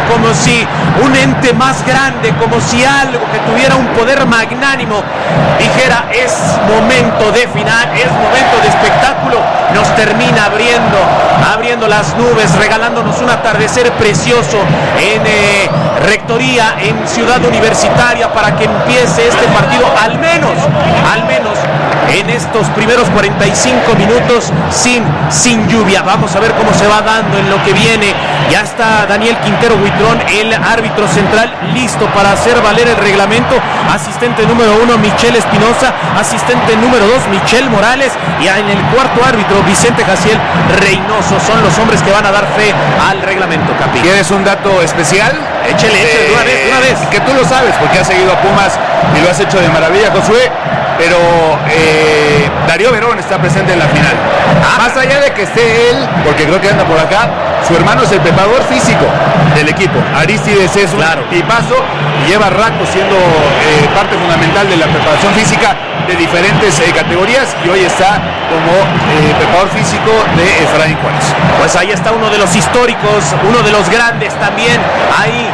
como si un ente más grande, como si algo que tuviera un poder magnánimo dijera: es momento de final, es momento de espectáculo. Nos termina abriendo las nubes, regalándonos un atardecer precioso en Rectoría, en Ciudad Universitaria, para que empiece este partido al menos en estos primeros 45 minutos sin lluvia. Vamos a ver cómo se va dando en lo que viene. Ya está Daniel Quintero Huitrón, el árbitro central, listo para hacer valer el reglamento. Asistente número 1, Michelle Espinosa. Asistente número 2, Michelle Morales. Y en el cuarto árbitro, Vicente Jaciel Reynoso. Son los hombres que van a dar fe al reglamento, Capi. ¿Quieres un dato especial? Échale, de una vez. Que tú lo sabes, porque has seguido a Pumas y lo has hecho de maravilla, Josué. Pero Darío Verón está presente en la final. Más allá de que esté él, porque creo que anda por acá, su hermano es el preparador físico del equipo. Aristides es un tipazo y lleva rato siendo parte fundamental de la preparación física de diferentes categorías, y hoy está como preparador físico de Efraín Juárez. Pues ahí está uno de los históricos, uno de los grandes también, ahí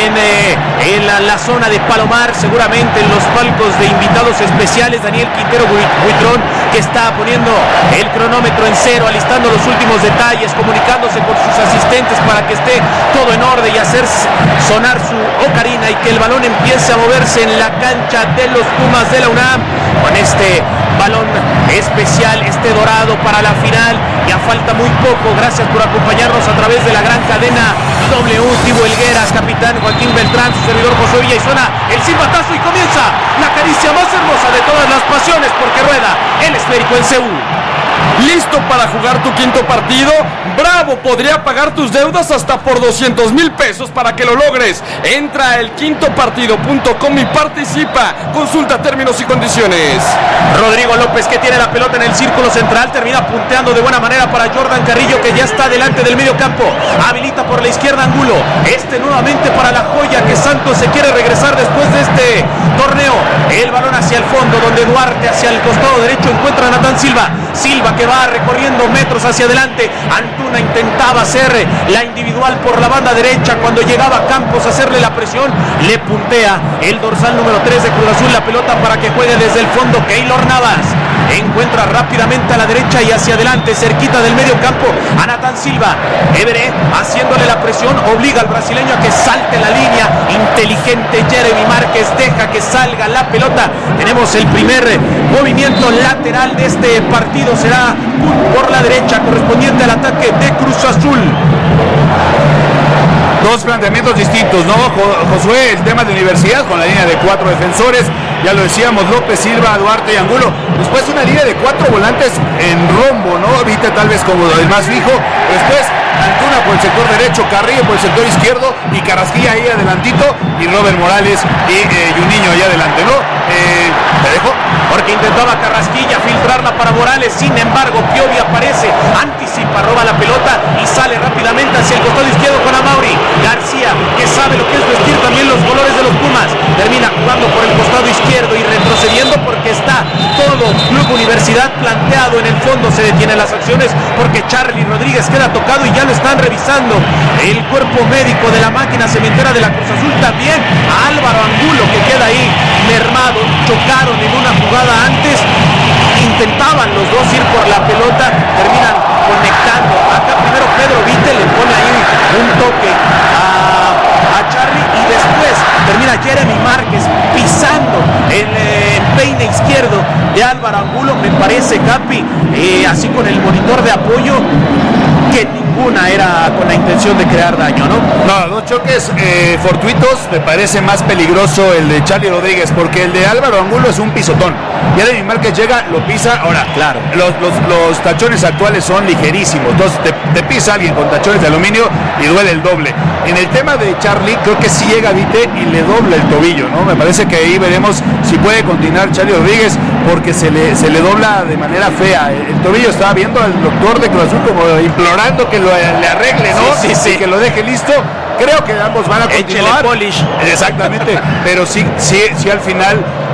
en la zona de Palomar, seguramente en los palcos de invitados especiales, Daniel Quintero Huitrón, que está poniendo el cronómetro en cero, alistando los últimos detalles, comunicándose con sus asistentes para que esté todo en orden y hacer sonar su ocarina y que el balón empiece a moverse en la cancha de los Pumas de la UNAM, con este balón especial, este dorado para la final. Ya falta muy poco. Gracias por acompañarnos a través de la gran cadena W. Tibo Helgueras, capitán Joaquín Beltrán, su servidor José Villa, y suena el silbatazo y comienza la caricia más hermosa de todas las pasiones, porque rueda el esférico en Seúl. ¿Listo para jugar tu quinto partido? ¡Bravo! Podría pagar tus deudas hasta por 200,000 pesos para que lo logres. Entra a elquintopartido.com y participa. Consulta términos y condiciones. Rodrigo López, que tiene la pelota en el círculo central, termina punteando de buena manera para Jordan Carrillo, que ya está delante del medio campo. Habilita por la izquierda Angulo. Nuevamente para la joya, que Santos se quiere regresar después de este torneo. El balón hacia el fondo, donde Duarte hacia el costado derecho encuentra a Natán Silva. Silva, que va recorriendo metros hacia adelante. Antuna intentaba hacer la individual por la banda derecha. Cuando llegaba Campos a hacerle la presión, le puntea el dorsal número 3 de Cruz Azul la pelota para que juegue desde el fondo. Keylor Navas encuentra rápidamente a la derecha y hacia adelante, cerquita del medio campo, a Natán Silva. Everett haciéndole la presión, obliga al brasileño a que salte la línea. Inteligente Jeremy Márquez, deja que salga la pelota. Tenemos el primer movimiento lateral de este partido. Será por la derecha, correspondiente al ataque de Cruz Azul. Dos planteamientos distintos, ¿no, Josué? El tema de Universidad con la línea de 4 defensores, ya lo decíamos, López, Silva, Duarte y Angulo. Después una línea de 4 volantes en rombo, ¿no? Vite tal vez como el más fijo. Después Antuna por el sector derecho, Carrillo por el sector izquierdo y Carrasquilla ahí adelantito, y Robert Morales y Juninho ahí adelante, ¿no? ¿Te dejo? Porque intentaba Carrasquilla filtrarla para Morales, sin embargo Piovi aparece, anticipa, roba la pelota y sale rápidamente hacia el costado izquierdo con Amauri. García, que sabe lo que es vestir también los colores de los Pumas, termina jugando por el costado izquierdo y retrocediendo porque está todo Club Universidad planteado en el fondo. Se detienen las acciones porque Charly Rodríguez queda tocado y ya lo están revisando el cuerpo médico de la máquina cementera de la Cruz Azul. También a Álvaro Angulo, que queda ahí mermado. Chocaron en una jugada antes, intentaban los dos ir por la pelota, terminan conectando. Acá primero Pedro Vite le pone ahí un toque a Charly y después termina Jeremy Márquez pisando el peine izquierdo de Álvaro Angulo. Me parece, Capi, así con el monitor de apoyo, que ninguna era con la intención de crear daño, ¿no? No, dos choques fortuitos. Me parece más peligroso el de Charly Rodríguez, porque el de Álvaro Angulo es un pisotón. Jeremy Márquez llega, lo pisa. Ahora, claro, los tachones actuales son ligerísimos. Entonces te pisa alguien con tachones de aluminio y duele el doble. En el tema de Charly, creo que sí llega Vite y le dobla el tobillo, ¿no? Me parece que ahí veremos si puede continuar Charly Rodríguez, porque se le dobla de manera fea el tobillo. Estaba viendo al doctor de Cruz Azul como implorando que le arregle, ¿no? Sí. Y que lo deje listo. Creo que ambos van a continuar. Polish. Exactamente. Pero sí al final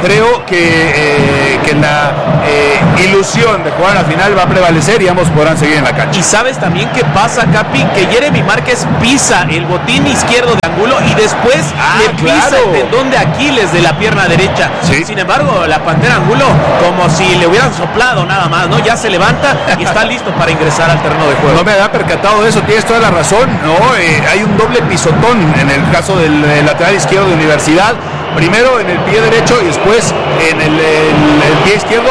creo que la ilusión de jugar a la final va a prevalecer y ambos podrán seguir en la cancha. Y sabes también qué pasa, Capi, que Jeremy Márquez pisa el botín izquierdo de Angulo y después le pisa el tendón de Aquiles de la pierna derecha. Sí. Sin embargo, la Pantera Angulo, como si le hubieran soplado nada más, ¿no? Ya se levanta y está listo para ingresar al terreno de juego. No me había percatado de eso, tienes toda la razón, ¿no? Hay un doble pisotón en el caso del lateral izquierdo de Universidad. Primero en el pie derecho y después en el pie izquierdo.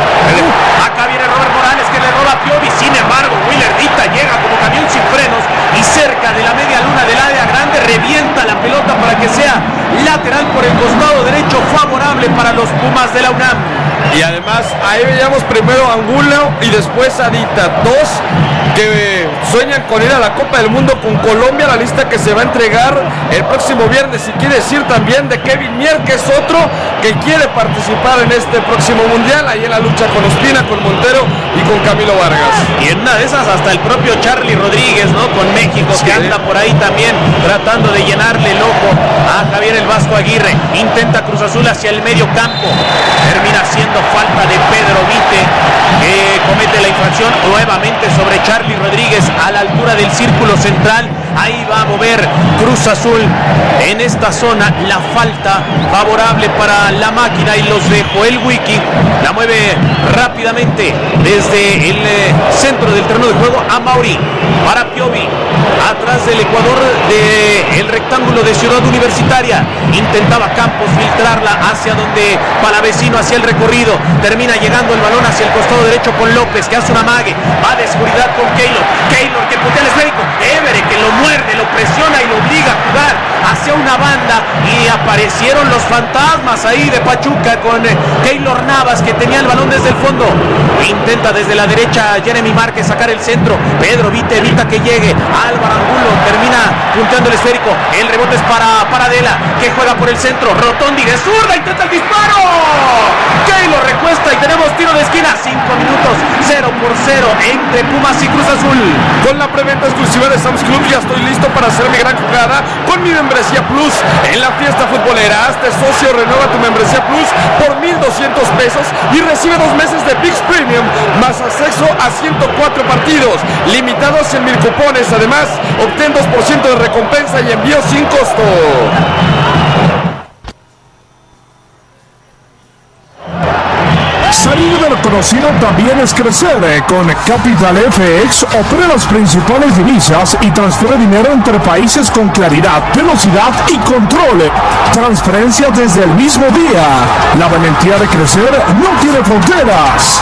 Acá viene Robert Morales que le roba a Piovi. Sin embargo, Willardita llega como camión sin frenos y cerca de la media luna del área grande revienta la pelota para que sea lateral por el costado derecho, favorable para los Pumas de la UNAM. Y además ahí veíamos primero a Angulo y después a Dita, dos que sueñan con ir a la Copa del Mundo con Colombia, la lista que se va a entregar el próximo viernes. Y quiere decir también de Kevin Mier, que es otro que quiere participar en este próximo mundial, ahí en la lucha con Ospina, con Montero y con Camilo Vargas. Y en una de esas hasta el propio Charlie Rodríguez, ¿no? Con México, sí, que anda por ahí también tratando de llenarle el ojo a Javier el Vasco Aguirre. Intenta Cruz Azul hacia el medio campo, termina siendo falta de Pedro Vite, que comete la infracción nuevamente sobre Charlie Rodríguez a la altura del círculo central. Ahí va a mover Cruz Azul en esta zona la falta favorable para la máquina y los de Joel Wiki. La mueve rápidamente desde el centro del terreno de juego a Mauri para Piovi, atrás del Ecuador del rectángulo de Ciudad Universitaria. Intentaba Campos filtrarla hacia donde Palavecino hacía el recorrido. Termina llegando el balón hacia el costado derecho con López, que hace una amague, va de seguridad con Keylor que putea el esférico, Évere que lo muerde, lo presiona y lo obliga a jugar hacia una banda, y aparecieron los fantasmas ahí de Pachuca con Keylor Navas, que tenía el balón desde el fondo. Intenta desde la derecha Jeremy Márquez sacar el centro, Pedro Vite evita que llegue, Álvaro Angulo termina punteando el esférico, el rebote es para Paradela, que juega por el centro, Rotondi de zurda, intenta el disparo, Keylor recuesta y tenemos tiro de esquina. 5 minutos, 0-0 entre Pumas y Cruz Azul. Con la preventa exclusiva de Sam's Club ya estoy listo para hacer mi gran jugada con mi membresía Plus en la fiesta futbolera. Hazte socio, renueva tu membresía Plus por 1,200 pesos y recibe 2 meses de ViX Premium más acceso a 104 partidos limitados en 1,000 cupones. Además, obtén 2% de recompensa y envío sin costo. Salir de lo conocido también es crecer. Con Capital FX opera las principales divisas y transfiere dinero entre países con claridad, velocidad y control. Transferencias desde el mismo día. La valentía de crecer no tiene fronteras.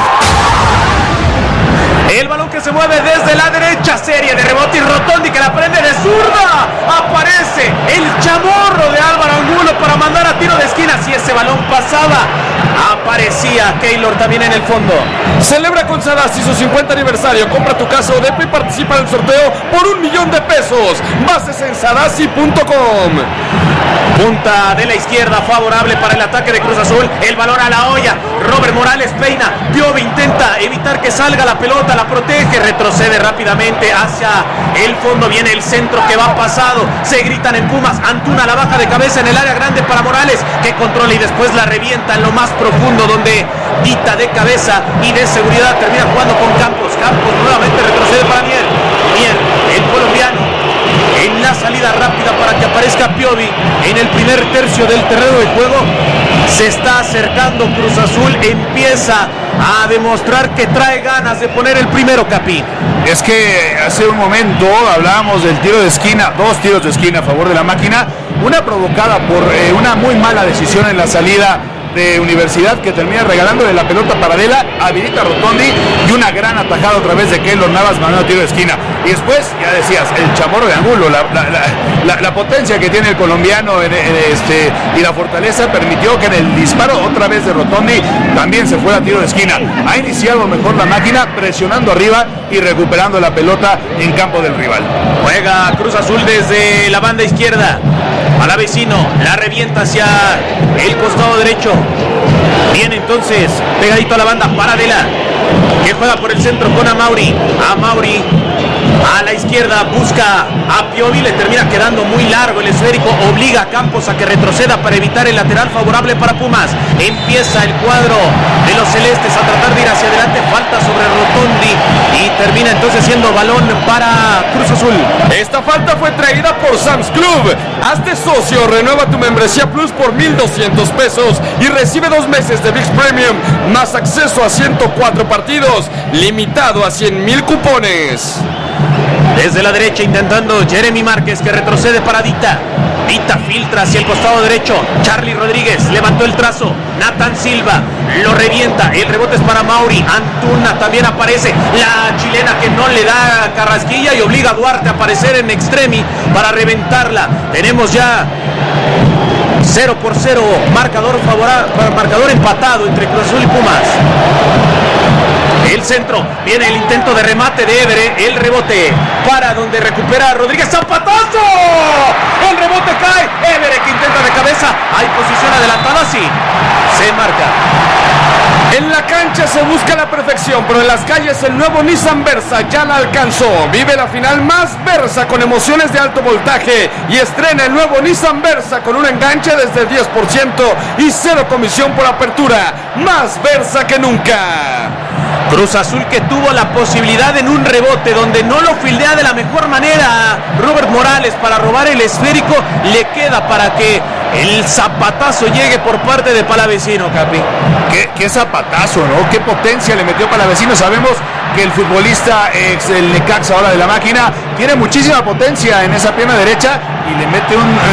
El balón que se mueve desde la derecha, serie de rebote y Rotondi que la prende de zurda. Aparece el chamorro de Álvaro Angulo para mandar a tiro de esquina. Si ese balón pasaba, aparecía Keylor también en el fondo. Celebra con Sadasi su 50 aniversario. Compra tu casa ODEPA y participa en el sorteo por $1,000,000. Bases en sadasi.com. Punta de la izquierda favorable para el ataque de Cruz Azul. El balón a la olla. Robert Morales peina. Piovi intenta evitar que salga la pelota. La protege. Retrocede rápidamente hacia el fondo. Viene el centro que va pasado. Se gritan en Pumas. Antuna la baja de cabeza en el área grande para Morales, que controla y después la revienta en lo más profundo, donde Dita de cabeza y de seguridad termina jugando con Campos. Campos nuevamente retrocede para Mier. Mier, el colombiano, en la salida rápida para que aparezca Piovi en el primer tercio del terreno de juego. Se está acercando Cruz Azul, empieza a demostrar que trae ganas de poner el primero, Capi. Es que hace un momento hablábamos del tiro de esquina, 2 tiros de esquina a favor de la máquina, una provocada por una muy mala decisión en la salida de Universidad, que termina regalándole la pelota a Paradela, habilita a Rotondi, y una gran atajada otra vez de Keylor Navas mandando tiro de esquina. Y después, ya decías, el chamorro de Angulo, la potencia que tiene el colombiano y la fortaleza permitió que en el disparo otra vez de Rotondi también se fuera a tiro de esquina. Ha iniciado mejor la máquina, presionando arriba y recuperando la pelota en campo del rival. Juega Cruz Azul desde la banda izquierda. Palavecino la revienta hacia el costado derecho. Viene entonces pegadito a la banda Paradela, que juega por el centro con Amauri. Amauri A la izquierda busca a Piovi, le termina quedando muy largo el esférico, obliga a Campos a que retroceda para evitar el lateral favorable para Pumas. Empieza el cuadro de los celestes a tratar de ir hacia adelante, falta sobre Rotondi y termina entonces siendo balón para Cruz Azul. Esta falta fue traída por Sam's Club. Hazte socio, renueva tu membresía Plus por 1,200 pesos y recibe 2 meses de ViX Premium más acceso a 104 partidos, limitado a 100,000 cupones. Desde la derecha intentando Jeremy Márquez, que retrocede para Dita. Dita filtra hacia el costado derecho. Charlie Rodríguez levantó el trazo. Nathan Silva lo revienta. El rebote es para Mauri. Antuna también aparece. La chilena que no le da a Carrasquilla y obliga a Duarte a aparecer en extremi para reventarla. Tenemos ya 0-0. Marcador empatado entre Cruz Azul y Pumas. El centro, viene el intento de remate de Évere, el rebote para donde recupera Rodríguez, ¡zapatazo! El rebote cae, Évere que intenta de cabeza, hay posición adelantada, sí, se marca. En la cancha se busca la perfección, pero en las calles el nuevo Nissan Versa ya la alcanzó. Vive la final más Versa con emociones de alto voltaje y estrena el nuevo Nissan Versa con un enganche desde el 10% y 0 comisión por apertura. Más Versa que nunca. Cruz Azul que tuvo la posibilidad en un rebote donde no lo fildea de la mejor manera a Robert Morales para robar el esférico, le queda para que el zapatazo llegue por parte de Palavecino, Capi. Qué zapatazo, ¿no? Qué potencia le metió Palavecino. Sabemos que el futbolista ex del Necaxa, ahora de la Máquina, tiene muchísima potencia en esa pierna derecha y le mete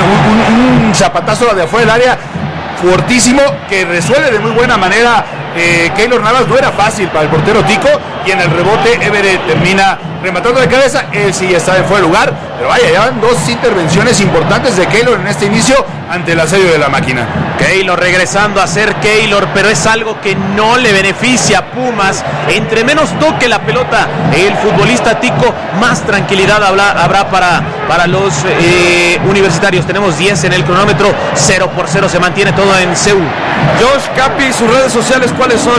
un zapatazo de afuera del área fortísimo que resuelve de muy buena manera. Keylor Navas. No era fácil para el portero Tico y en el rebote Évere termina rematando de cabeza. Él sí ya estaba en fuera de lugar, pero vaya, ya van 2 intervenciones importantes de Keylor en este inicio ante el asedio de la Máquina. Keylor regresando a ser Keylor, pero es algo que no le beneficia a Pumas. Entre menos toque la pelota el futbolista Tico, más tranquilidad habrá para los universitarios. Tenemos 10 en el cronómetro, 0-0, se mantiene todo en CEU. Josh, Capi, sus redes sociales, ¿cuáles son?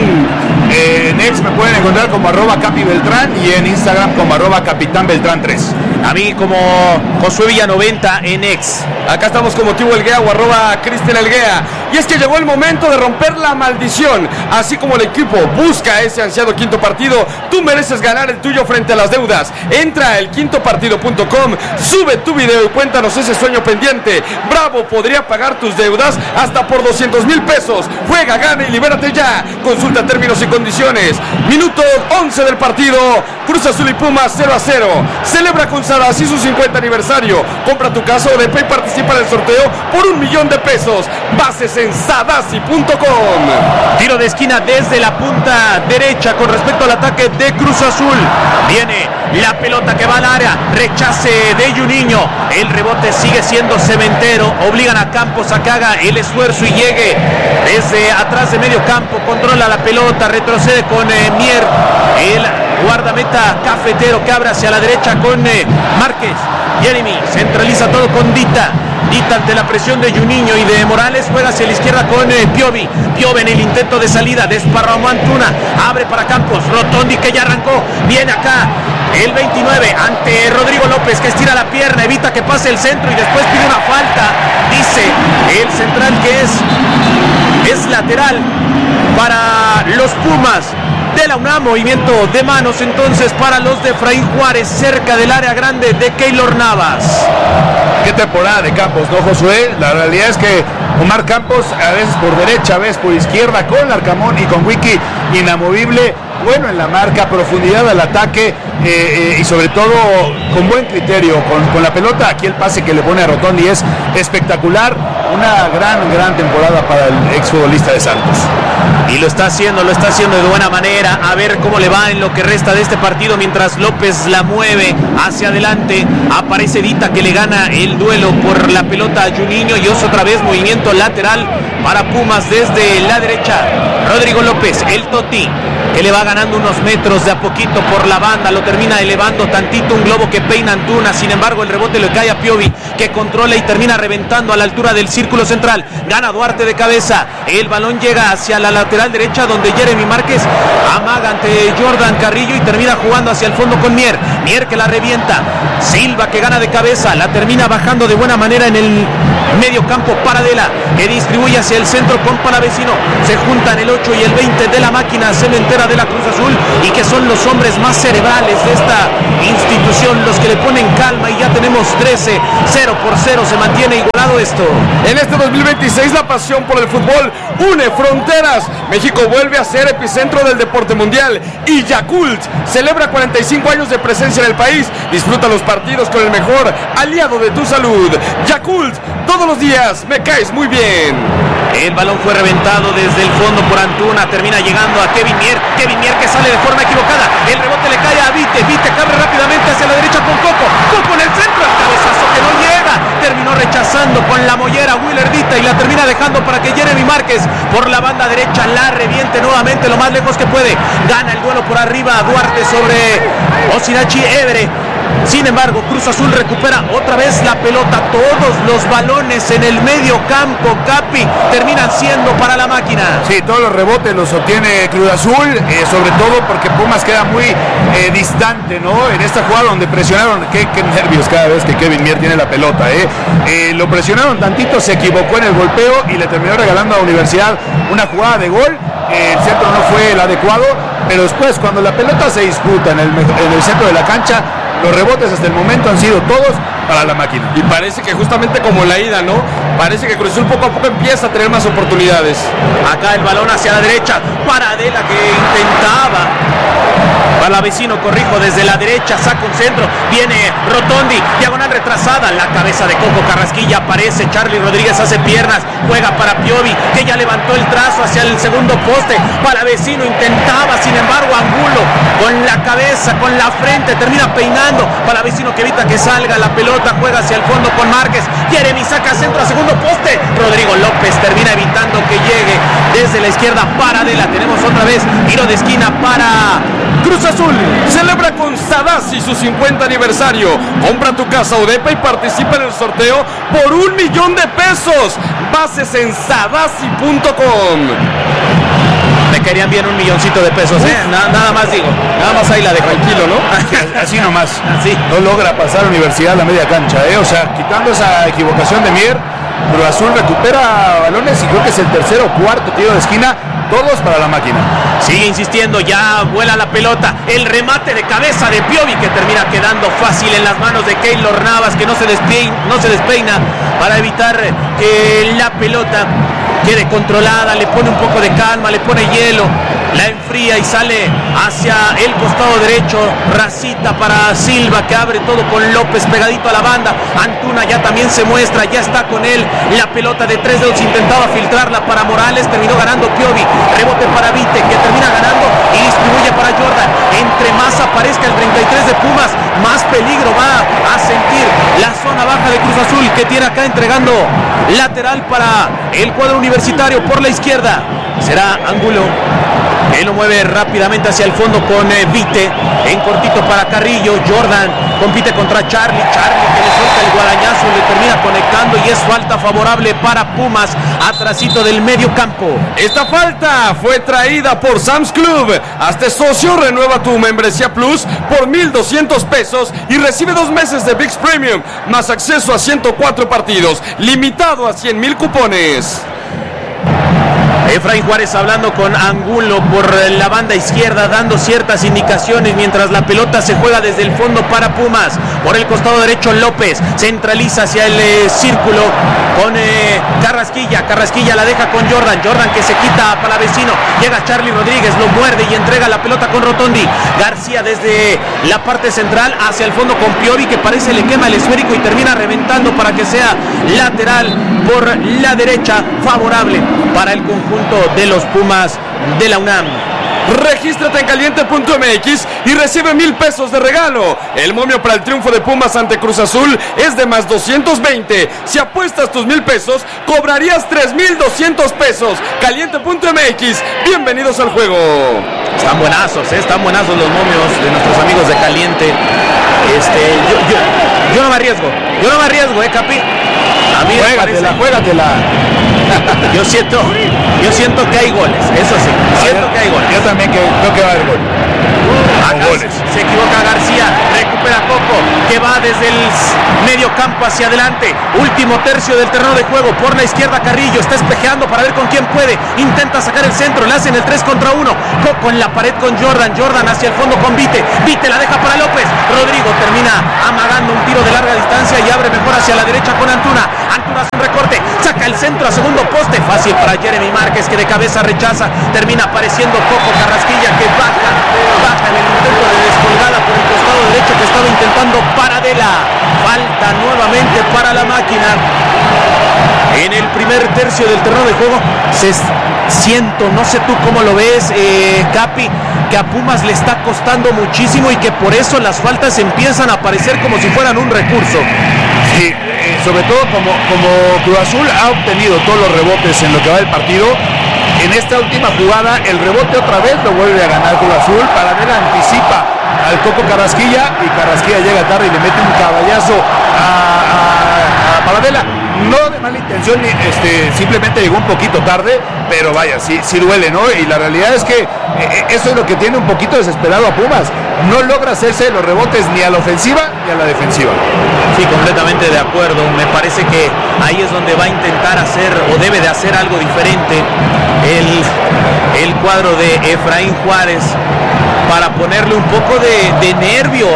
En X me pueden encontrar como @CapiBeltrán y en Instagram como @CapitánBeltrán3. A mí como Josué Villa90 en X. Acá estamos como Tibo Elguea o @Cristian Elguea. Y es que llegó el momento de romper la maldición. Así como el equipo busca ese ansiado quinto partido, tú mereces ganar el tuyo frente a las deudas. Entra a elquintopartido.com, sube tu video y cuéntanos ese sueño pendiente. Bravo podría pagar tus deudas hasta por 200,000 pesos. Juega, gana y libérate ya. Consulta términos y condiciones. Minuto 11 del partido. Cruz Azul y Pumas 0-0. Celebra con Sadassi su 50 aniversario. Compra tu casa o DP y participa en el sorteo por 1,000,000 de pesos. Bases en sadassi.com. Tiro de esquina desde la punta derecha con respecto al ataque de Cruz Azul. Viene la pelota que va al área. Rechace de Juninho. El rebote sigue siendo cementero. Obligan a Campos a que haga el esfuerzo y llegue desde atrás de medio campo. Controla la pelota. Retrocede con Mier. El guardameta cafetero que abre hacia la derecha con Márquez. Jeremy centraliza todo con Dita. Dita ante la presión de Juninho y de Morales, juega hacia la izquierda con Piovi. Piovi en el intento de salida, desparramó Antuna, abre para Campos, Rotondi que ya arrancó, viene acá el 29 ante Rodrigo López que estira la pierna, evita que pase el centro y después pide una falta, dice el central que es lateral para los Pumas de la UNAM. Movimiento de manos entonces para los de Efraín Juárez cerca del área grande de Keylor Navas. Qué temporada de Campos, ¿no, Josué? La realidad es que Omar Campos, a veces por derecha, a veces por izquierda, con Larcamón y con Wiki, inamovible, bueno en la marca, profundidad al ataque y sobre todo con buen criterio, con la pelota. Aquí el pase que le pone a Rotondi es espectacular. Una gran temporada para el exfutbolista de Santos. Y lo está haciendo de buena manera. A ver cómo le va en lo que resta de este partido mientras López la mueve hacia adelante. Aparece Dita que le gana el duelo por la pelota a Juninho y otra vez movimiento lateral para Pumas desde la derecha. Rodrigo López, el Toti, que le va ganando unos metros de a poquito por la banda, lo termina elevando tantito, un globo que peina Antuna, sin embargo el rebote le cae a Piovi, que controla y termina reventando a la altura del círculo central, gana Duarte de cabeza, el balón llega hacia la lateral lateral derecha donde Jeremy Márquez amaga ante Jordan Carrillo y termina jugando hacia el fondo con Mier que la revienta, Silva que gana de cabeza, la termina bajando de buena manera en el medio campo. Paradela que distribuye hacia el centro con Palavecino, se juntan el 8 y el 20 de la máquina cementera de la Cruz Azul y que son los hombres más cerebrales de esta institución, los que le ponen calma, y ya tenemos 13, 0-0, se mantiene igualado esto. En este 2026 la pasión por el fútbol une fronteras. México vuelve a ser epicentro del deporte mundial y Yakult celebra 45 años de presencia en el país. Disfruta los partidos con el mejor aliado de tu salud. Yakult, todos los días me caes muy bien. El balón fue reventado desde el fondo por Antuna, termina llegando a Kevin Mier que sale de forma equivocada, el rebote le cae a Vite que abre rápidamente hacia la derecha con Coco en el centro, el cabezazo que no llega, terminó rechazando con la mollera Willer Vite y la termina dejando para que Jeremy Márquez por la banda derecha la reviente nuevamente lo más lejos que puede, gana el duelo por arriba Duarte sobre Osinachi Évere. Sin embargo, Cruz Azul recupera otra vez la pelota. Todos los balones en el medio campo, Capi, terminan siendo para la máquina. Sí, todos los rebotes los obtiene Cruz Azul, sobre todo porque Pumas queda muy distante, ¿no? En esta jugada donde presionaron, qué nervios cada vez que Kevin Mier tiene la pelota, lo presionaron tantito, se equivocó en el golpeo y le terminó regalando a Universidad una jugada de gol. El centro no fue el adecuado, pero después cuando la pelota se disputa en el centro de la cancha, los rebotes hasta el momento han sido todos para la máquina. Y parece que justamente como la ida, ¿no? Parece que Cruz Azul poco a poco empieza a tener más oportunidades. Acá el balón hacia la derecha, Paradela que intentaba. Palavecino, corrijo, desde la derecha, saca un centro, viene Rotondi, diagonal retrasada, la cabeza de Coco Carrasquilla, aparece Charlie Rodríguez, hace piernas, juega para Piovi, que ya levantó el trazo hacia el segundo poste, Palavecino intentaba, sin embargo, Angulo, con la cabeza, con la frente, termina peinando, Palavecino que evita que salga la pelota, juega hacia el fondo con Márquez, Jeremy saca centro a segundo poste, Rodrigo López termina evitando que llegue desde la izquierda, Paradela, tenemos otra vez tiro de esquina para Cruz Azul. Celebra con Sadasi su 50 aniversario. Compra tu casa Odepa y participa en el sorteo por $1,000,000. Bases en sadasi.com. Me caerían bien $1,000,000, nada más digo, nada más ahí la dejo. Tranquilo, ¿no? Así nomás. Así. No logra pasar a Universidad a la media cancha, O sea, quitando esa equivocación de Mier, Cruz Azul recupera balones y creo que es el tercer o cuarto tiro de esquina, todos para la máquina. Sigue insistiendo, ya vuela la pelota, el remate de cabeza de Piovi que termina quedando fácil en las manos de Keylor Navas, que no se despeina para evitar que la pelota quede controlada, le pone un poco de calma, le pone hielo, la enfría y sale hacia el costado derecho, Racita para Silva que abre todo con López pegadito a la banda, Antuna ya también se muestra, ya está con él, la pelota de 3 dedos intentaba filtrarla para Morales, terminó ganando Piovi, rebote para Vite que termina ganando y distribuye para Jordan, entre más aparezca el 33 de Pumas, más peligro va a sentir la zona baja de Cruz Azul que tiene acá entregando lateral para el cuadro universitario por la izquierda, será Angulo. Él lo mueve rápidamente hacia el fondo con Vite, en cortito para Carrillo, Jordan compite contra Charlie que le suelta el guadañazo, le termina conectando y es falta favorable para Pumas, atrasito del medio campo. Esta falta fue traída por Sam's Club. Hazte socio, renueva tu membresía Plus por $1,200 y recibe 2 meses de ViX Premium, más acceso a 104 partidos, limitado a 100,000 cupones. Efraín Juárez hablando con Angulo por la banda izquierda, dando ciertas indicaciones mientras la pelota se juega desde el fondo para Pumas. Por el costado derecho López centraliza hacia el círculo con Carrasquilla la deja con Jordan que se quita a Palavecino, llega Charlie Rodríguez, lo muerde y entrega la pelota con Rotondi. García desde la parte central hacia el fondo con Piovi que parece le quema el esférico y termina reventando para que sea lateral por la derecha, favorable para el conjunto de los Pumas de la UNAM. Regístrate en caliente.mx y recibe $1,000 de regalo. El momio para el triunfo de Pumas ante Cruz Azul es de más 220. Si apuestas tus $1,000, cobrarías $3,200. Caliente.mx, bienvenidos al juego. Están buenazos los momios de nuestros amigos de Caliente. Yo no me arriesgo, Capi. A mí juégatela. Yo siento que hay goles, eso sí, siento que hay goles. Yo también creo que va a haber gol. Acá se equivoca García, recupera Coco, que va desde el medio campo hacia adelante, último tercio del terreno de juego, por la izquierda Carrillo, está espejeando para ver con quién puede, intenta sacar el centro, le hacen el 3 contra 1, Coco en la pared con Jordan hacia el fondo con Vite la deja para López, Rodrigo termina amagando un tiro de larga distancia y abre mejor hacia la derecha con Antuna hace un recorte, saca el centro a segundo poste, fácil para Jeremy Márquez, que de cabeza rechaza, termina apareciendo Coco Carrasquilla, que baja en el intento de descolgada por el costado derecho que estaba intentando Paradela. Falta nuevamente para la máquina. En el primer tercio del terreno de juego siento, no sé tú cómo lo ves, Capi, que a Pumas le está costando muchísimo y que por eso las faltas empiezan a aparecer como si fueran un recurso. Sí, sobre todo como Cruz Azul ha obtenido todos los rebotes en lo que va del partido. En esta última jugada el rebote otra vez lo vuelve a ganar Cruz Azul. Paradela anticipa al Coco Carrasquilla y Carrasquilla llega tarde y le mete un caballazo a Paradela. No de mala intención, simplemente llegó un poquito tarde, pero vaya, sí duele, ¿no? Y la realidad es que eso es lo que tiene un poquito desesperado a Pumas. No logra hacerse los rebotes ni a la ofensiva ni a la defensiva. Sí, completamente de acuerdo. Me parece que ahí es donde va a intentar hacer o debe de hacer algo diferente el cuadro de Efraín Juárez para ponerle un poco de nervio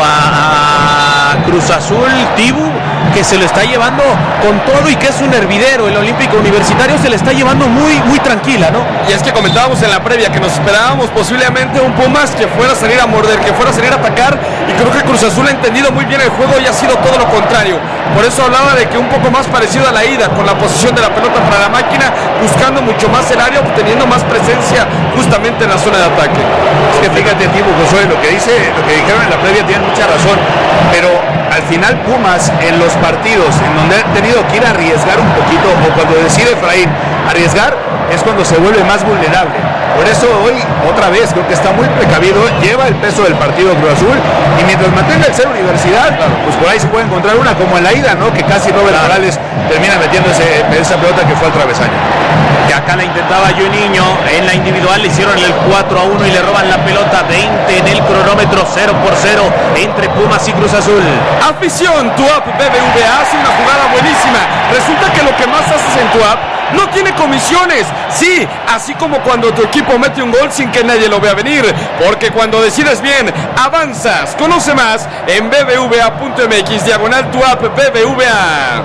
a Cruz Azul. Tibu, que se lo está llevando con todo y que es un hervidero. El Olímpico Universitario se le está llevando muy tranquila, ¿no? Y es que comentábamos en la previa que nos esperábamos posiblemente un Pumas que fuera a salir a morder, que fuera a salir a atacar, y creo que Cruz Azul ha entendido muy bien el juego y ha sido todo lo contrario. Por eso hablaba de que un poco más parecido a la ida, con la posición de la pelota para la máquina, buscando mucho más el área, obteniendo más presencia justamente en la zona de ataque. Es que fíjate, Tibu, Josué, lo que dijeron en la previa tienen mucha razón, pero al final Pumas en los partidos en donde ha tenido que ir a arriesgar un poquito, o cuando decide Efraín arriesgar, es cuando se vuelve más vulnerable. Por eso hoy, otra vez, creo que está muy precavido, lleva el peso del partido Cruz Azul, y mientras mantenga el ser Universidad, pues por ahí se puede encontrar una como en la ida, ¿no? Que casi Robert Morales termina metiendo esa pelota que fue al travesaño. Que acá la intentaba Juninho, en la individual le hicieron el 4-1 y le roban la pelota. 20 en el cronómetro, 0-0 entre Pumas y Cruz Azul. Afición, tu app BBVA hace una jugada buenísima. Resulta que lo que más haces en tu app no tiene comisiones. Sí, así como cuando tu equipo mete un gol sin que nadie lo vea venir. Porque cuando decides bien, avanzas. Conoce más en bbva.mx, tu app BBVA.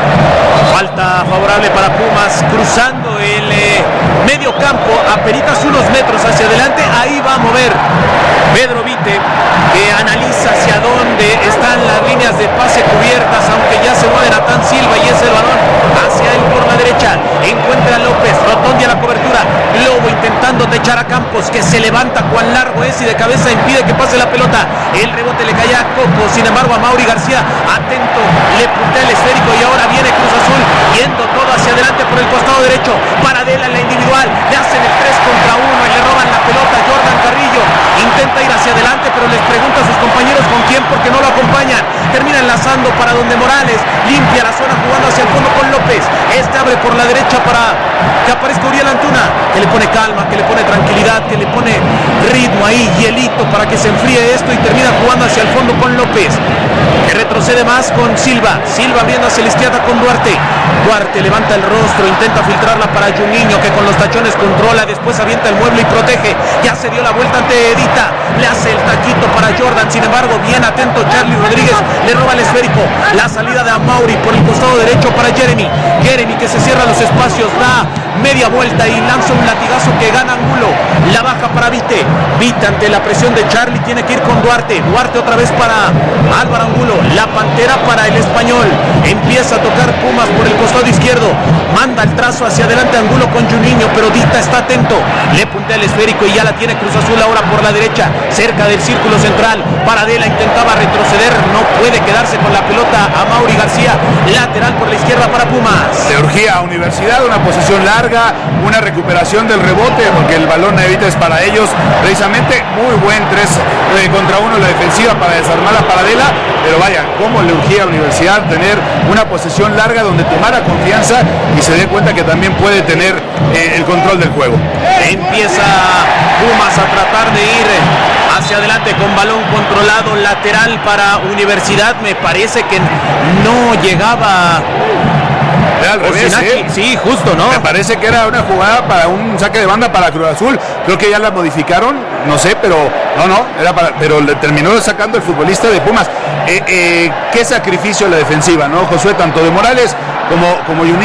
Falta favorable para Pumas, cruzando el medio campo, apenas unos metros hacia adelante. Ahí va a mover Pedro Vite, que analiza hacia dónde están las líneas de pase cubiertas, aunque ya se mueve Natán Silva y es el balón hacia él por la derecha. Encuentra a López, Rotondi a la cobertura, Lobo intentando techar a Campos, que se levanta cuán largo es y de cabeza impide que pase la pelota. El rebote le cae a Coco, sin embargo a Mauri García, atento, le puntea el esférico y ahora viene Cruz Azul yendo todo hacia adelante por el costado derecho. Paradela en la individual, le hacen el 3 contra 1 y le roban la pelota. Jordan Carrillo intenta ir hacia adelante, pero les pregunta a sus compañeros con quién, porque no lo acompañan. Termina enlazando para donde Morales limpia la zona jugando hacia el fondo con López. Este abre por la derecha para que aparezca Uriel Antuna, que le pone calma, que le pone tranquilidad, que le pone ritmo ahí, hielito para que se enfríe esto, y termina jugando hacia el fondo con López, que retrocede más con Silva abriendo hacia la izquierda con Duarte levanta el rostro, intenta filtrarla para Juninho, que con los tachones controla, después avienta el mueble y protege. Ya se dio la vuelta ante Edita, le hace el taquito para Jordan, sin embargo bien atento Charlie Rodríguez, le roba el esférico. La salida de Amauri por el costado derecho para Jeremy, que se cierra los espacios, da media vuelta y lanza un latigazo que gana Angulo. La baja para Vite ante la presión de Charlie tiene que ir con Duarte otra vez para Álvaro Angulo. La Pantera para el español, empieza a tocar Pumas por el costado izquierdo, manda el trazo hacia adelante Angulo con Juninho, pero Dita está atento, le puntea el esférico y ya la tiene Cruz Azul ahora por la derecha, cerca del círculo central. Paradela intentaba retroceder, no puede quedarse con la pelota a Mauri García, lateral por la izquierda para Pumas. Se urgía a Universidad, una posesión larga, una recuperación posición del rebote, porque el balón ahorita es para ellos. Precisamente, muy buen 3 contra 1 la defensiva para desarmar a Paradela, pero vaya, cómo le urgía a la Universidad tener una posesión larga donde tomara confianza y se dé cuenta que también puede tener el control del juego. Empieza Pumas a tratar de ir hacia adelante con balón controlado, lateral para Universidad. Me parece que no llegaba. Era al revés, Sí, justo, ¿no? Me parece que era una jugada para un saque de banda para Cruz Azul. Creo que ya la modificaron, no sé, pero pero le terminó sacando el futbolista de Pumas. Qué sacrificio la defensiva, ¿no, Josué? Tanto de Morales como Yuní.